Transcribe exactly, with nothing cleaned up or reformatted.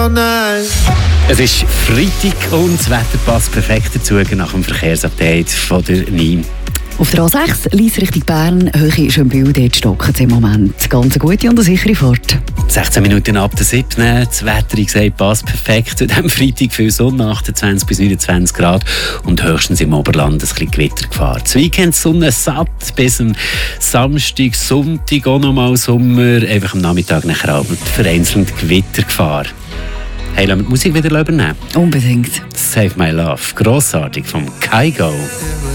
Es ist Freitag und das Wetter passt perfekt dazu nach dem Verkehrsupdate von der N I M. Auf der A sechs, Lyss Richtung Bern, Höhe Schönbühl, dort stocken im Moment. Ganz eine gute und eine sichere Fahrt. sechzehn Minuten ab der siebten Das Wetter, ich gesagt, passt perfekt zu diesem Freitag. Viel Sonne, achtundzwanzig bis neunundzwanzig Grad und höchstens im Oberland ein bisschen Gewittergefahr. Das Weekend Sonne satt bis am Samstag, Sonntag auch nochmal Sommer. Einfach am Nachmittag nachher Abend vereinzelt Gewittergefahr. Hey, lassen wir die Musik wieder übernehmen? Unbedingt. Save My Love, grossartig vom Kygo.